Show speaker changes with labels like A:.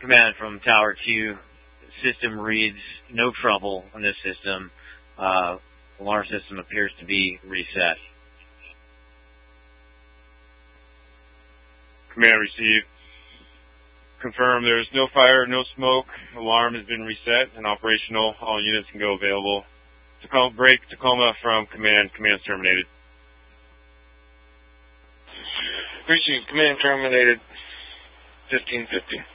A: Command from Tower 2. System reads no trouble on this system. Alarm system appears to be reset.
B: Command received. Confirm there is no fire, no smoke. Alarm has been reset and operational. All units can go available. Break Tacoma from Command. Command's terminated.
C: Reaching Command terminated. 1550.